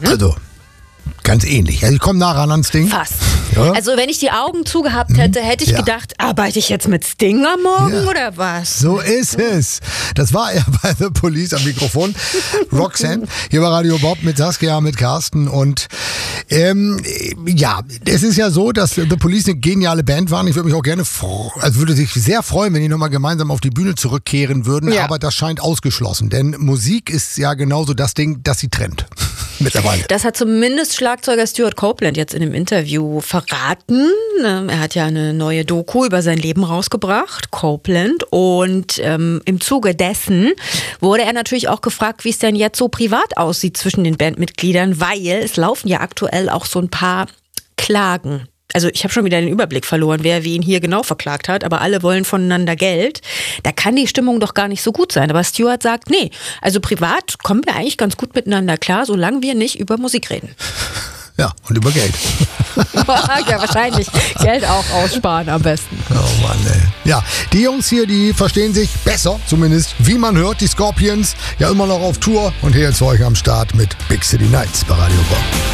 Also, ganz ähnlich. Also ich komme nah ran an Sting. Fast. Ja? Also wenn ich die Augen zugehabt hätte, hätte ich gedacht, arbeite ich jetzt mit Sting am Morgen oder was? So ist es. Das war er bei The Police am Mikrofon. Roxanne, hier bei Radio Bob mit Saskia, mit Carsten. Und es ist ja so, dass The Police eine geniale Band waren. Ich würde mich auch gerne, würde sich sehr freuen, wenn die nochmal gemeinsam auf die Bühne zurückkehren würden. Ja. Aber das scheint ausgeschlossen. Denn Musik ist ja genauso das Ding, das sie trennt. Mittlerweile. Das hat zumindest Schlagzeuger Stuart Copeland jetzt in dem Interview verraten. Er hat ja eine neue Doku über sein Leben rausgebracht, Copeland. Und im Zuge dessen wurde er natürlich auch gefragt, wie es denn jetzt so privat aussieht zwischen den Bandmitgliedern, weil es laufen ja aktuell auch so ein paar Klagen. Also ich habe schon wieder den Überblick verloren, wer wen hier genau verklagt hat, aber alle wollen voneinander Geld. Da kann die Stimmung doch gar nicht so gut sein. Aber Stuart sagt, nee, also privat kommen wir eigentlich ganz gut miteinander klar, solange wir nicht über Musik reden. Ja, und über Geld. Ja, wahrscheinlich. Geld auch aussparen am besten. Oh Mann, ey. Ja, die Jungs hier, die verstehen sich besser, zumindest, wie man hört. Die Scorpions, ja immer noch auf Tour. Und hier jetzt für euch am Start mit Big City Nights bei Radio Bob.